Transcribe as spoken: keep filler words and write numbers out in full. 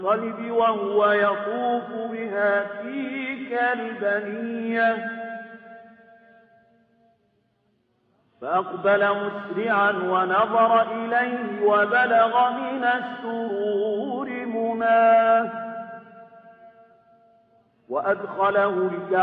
المنقلب وهو يطوف بها تلك البنية فأقبل مسرعا ونظر إليه وبلغ من السرور مناه وأدخله الكعبة